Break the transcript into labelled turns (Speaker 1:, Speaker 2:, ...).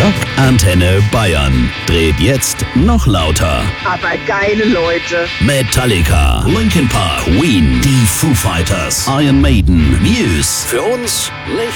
Speaker 1: Antenne Bayern. Dreht jetzt noch lauter.
Speaker 2: Aber geile Leute.
Speaker 1: Metallica, Linkin Park, Queen, die Foo Fighters, Iron Maiden, Muse. Für uns nicht